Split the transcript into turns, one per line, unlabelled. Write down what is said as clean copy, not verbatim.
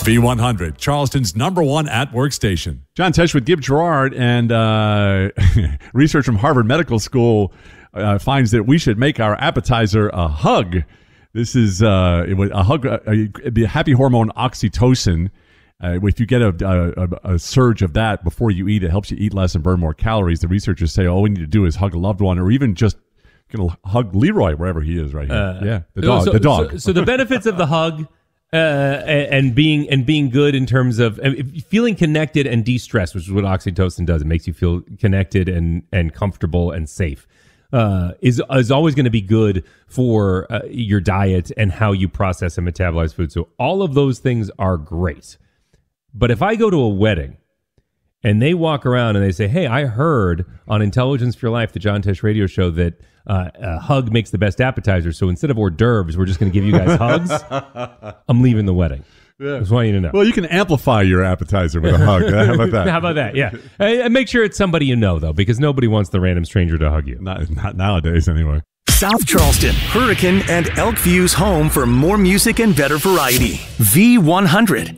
V100, Charleston's #1 at-work station.
John Tesh with Gib Gerard, and research from Harvard Medical School finds that we should make our appetizer a hug. This is a hug, the happy hormone oxytocin. If you get a surge of that before you eat, it helps you eat less and burn more calories. The researchers say all we need to do is hug a loved one, or even just hug Leroy wherever he is right here. The dog.
So the benefits of the hug and being good in terms of feeling connected and de-stressed, which is what oxytocin does. It makes you feel connected and comfortable and safe. Is always going to be good for your diet and how you process and metabolize food. So all of those things are great. But if I go to a wedding and they walk around and they say, "Hey, I heard on Intelligence for Your Life, the John Tesh radio show, that a hug makes the best appetizer. So instead of hors d'oeuvres, we're just going to give you guys hugs," I'm leaving the wedding. Yeah. I just want you to know.
Well, you can amplify your appetizer with a hug. How about that?
How about that? Yeah. And make sure it's somebody you know, though, because nobody wants the random stranger to hug you.
Not nowadays, anyway.
South Charleston, Hurricane, and Elkview's home for more music and better variety. V100.